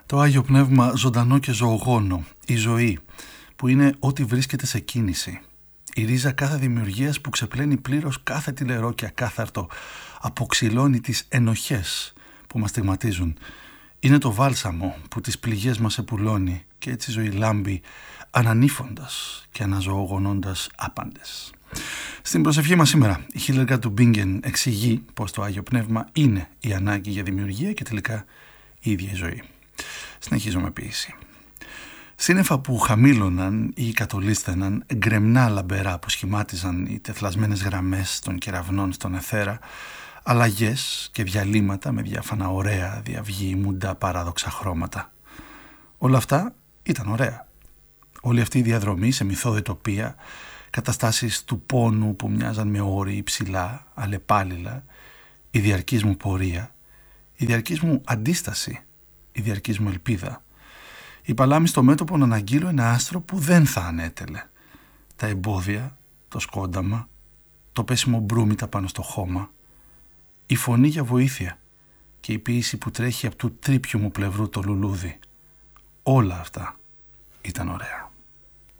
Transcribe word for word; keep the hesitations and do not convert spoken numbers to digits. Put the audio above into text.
Το Άγιο Πνεύμα ζωντανό και ζωογόνο, η ζωή που είναι ό,τι βρίσκεται σε κίνηση. Η ρίζα κάθε δημιουργίας που ξεπλένει πλήρως κάθε τηλερό και ακάθαρτο, αποξυλώνει τις ενοχές που μας στιγματίζουν. Είναι το βάλσαμο που τις πληγές μας επουλώνει και έτσι η ζωή λάμπει ανανύφοντας και αναζωογονώντας άπαντες. Στην προσευχή μας σήμερα η Hildegard του Bingen εξηγεί πως το Άγιο Πνεύμα είναι η ανάγκη για δημιουργία και τελικά η ίδια η ζωή. Συνεχίζω με ποίηση. Σύννεφα που χαμήλωναν ή κατολίσθαιναν, γκρεμνά λαμπερά που σχημάτιζαν οι τεθλασμένες γραμμές των κεραυνών στον αιθέρα, αλλαγές και διαλύματα με διάφανα ωραία διαυγή μουντά παράδοξα χρώματα. Όλα αυτά ήταν ωραία. Όλη αυτή η διαδρομή σε μυθώδη τοπία, καταστάσεις του πόνου που μοιάζαν με όρη υψηλά, αλλεπάλληλα, η διαρκής μου πορεία, η διαρκής μου αντίσταση, η διαρκής μου ελπίδα. Η παλάμη στο μέτωπο να αναγγείλω ένα άστρο που δεν θα ανέτελε. Τα εμπόδια, το σκόνταμα, το πέσιμο μπρούμητα πάνω στο χώμα, η φωνή για βοήθεια και η ποίηση που τρέχει από του τρίπιου μου πλευρού το λουλούδι. Όλα αυτά ήταν ωραία.